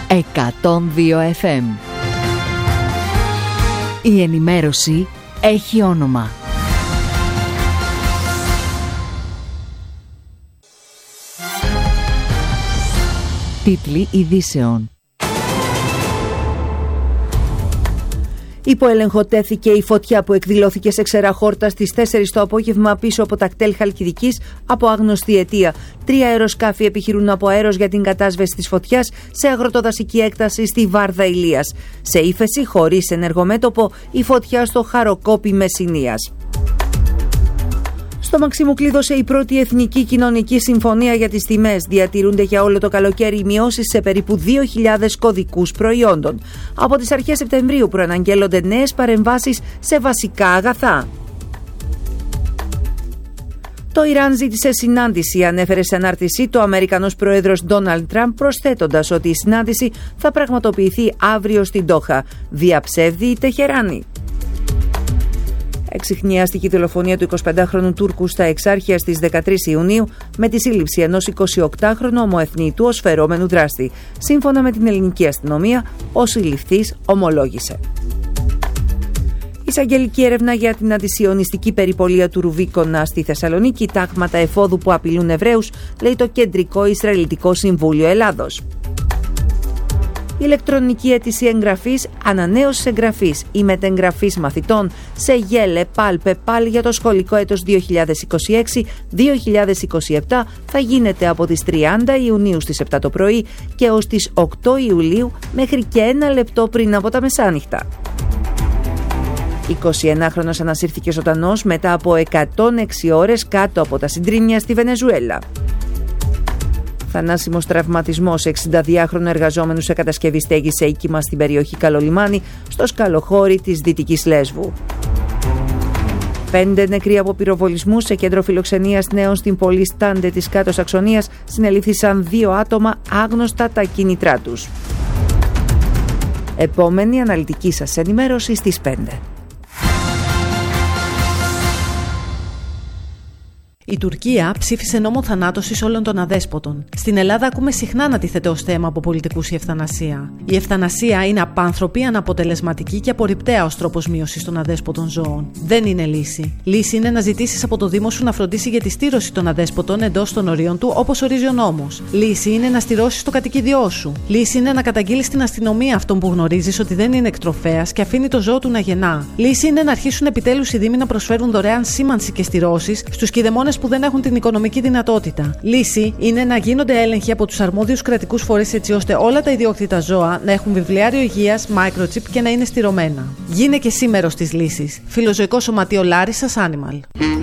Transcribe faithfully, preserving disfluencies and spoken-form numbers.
εκατόν δύο εφ εμ. Η ενημέρωση έχει όνομα. Τίτλοι ειδήσεων. Υπό έλεγχο τέθηκε η φωτιά που εκδηλώθηκε σε Ξεραχόρτα στις τέσσερις το απόγευμα πίσω από τα κτέλ Χαλκιδικής από άγνωστη αιτία. Τρία αεροσκάφη επιχειρούν από αέρος για την κατάσβεση της φωτιάς σε αγροτοδασική έκταση στη Βάρδα Ηλίας. Σε ύφεση, χωρίς ενεργομέτωπο, η φωτιά στο Χαροκόπι Μεσσηνίας. Στο Μαξίμου κλείδωσε η πρώτη εθνική κοινωνική συμφωνία για τις τιμές. Διατηρούνται για όλο το καλοκαίρι μειώσεις σε περίπου δύο χιλιάδες κωδικούς προϊόντων. Από τις αρχές Σεπτεμβρίου προαναγγέλλονται νέες παρεμβάσεις σε βασικά αγαθά. Το Ιράν ζήτησε συνάντηση, ανέφερε σε ανάρτησή του ο Αμερικανός πρόεδρος Ντόναλντ Τραμπ, προσθέτοντας ότι η συνάντηση θα πραγματοποιηθεί αύριο στην Ντόχα. Διαψεύδει η Τεχεράνη. Εξιχνιάστηκε η δολοφονία του εικοσιπεντάχρονου Τούρκου στα Εξάρχεια στις δεκατρείς Ιουνίου με τη σύλληψη ενός εικοσιοκτάχρονου ομοεθνίτου ως φερόμενου δράστη. Σύμφωνα με την ελληνική αστυνομία, ο συλληφθής ομολόγησε. Εισαγγελική έρευνα για την αντισιωνιστική περιπολία του Ρουβίκονα στη Θεσσαλονίκη, τάγματα εφόδου που απειλούν Εβραίους, λέει το Κεντρικό Ισραηλιτικό Συμβούλιο Ελλάδος. Ηλεκτρονική αίτηση εγγραφής, ανανέωση εγγραφής ή μετεγγραφής μαθητών σε ΓΕΛ, ΕΠΑΛ, ΠΕΠΑΛ για το σχολικό έτος δύο χιλιάδες είκοσι έξι δύο χιλιάδες είκοσι επτά θα γίνεται από τις τριάντα Ιουνίου στις επτά το πρωί και ως τις οκτώ Ιουλίου μέχρι και ένα λεπτό πριν από τα μεσάνυχτα. εικοσιενάχρονος ανασύρθηκε ζωντανός μετά από εκατόν έξι ώρες κάτω από τα συντρίμμια στη Βενεζουέλα. Θανάσιμος τραυματισμός σε εξηνταδυάχρονο εργαζόμενου σε κατασκευή στέγης σε οίκημα στην περιοχή Καλολιμάνι, στο σκαλοχώρι της Δυτικής Λέσβου. Πέντε νεκροί από πυροβολισμούς σε κέντρο φιλοξενίας νέων στην πόλη Στάντε της Κάτω Σαξονίας. Συνελήφθησαν δύο άτομα, άγνωστα τα κίνητρά τους. Επόμενη αναλυτική σας ενημέρωση στις πέντε. Η Τουρκία ψήφισε νόμο θανάτωσης όλων των αδέσποτων. Στην Ελλάδα ακούμε συχνά να τίθεται ως θέμα από πολιτικούς η ευθανασία. Η ευθανασία είναι απάνθρωπη, αναποτελεσματική και απορριπταία ως τρόπος μείωσης των αδέσποτων ζώων. Δεν είναι λύση. Λύση είναι να ζητήσεις από το Δήμο σου να φροντίσει για τη στήρωση των αδέσποτων εντός των ορίων του, όπως ορίζει ο νόμος. Λύση είναι να στηρώσεις το κατοικίδιό σου. Λύση είναι να καταγγείλεις στην αστυνομία αυτόν που γνωρίζεις ότι δεν είναι εκτροφέας και αφήνει το ζώο του να γεννά. Λύση είναι να αρχίσουν επιτέλους οι Δήμοι να προσφέρουν δωρεάν σήμανση και στηρώσεις στους κηδεμόνες που δεν έχουν την οικονομική δυνατότητα. Λύση είναι να γίνονται έλεγχοι από τους αρμόδιους κρατικούς φορείς έτσι ώστε όλα τα ιδιόκτητα ζώα να έχουν βιβλιάριο υγείας, microchip και να είναι στηρωμένα. Γίνε και εσύ μέρος της λύσης. Φιλοζωικό Σωματείο Λάρισσας Animal.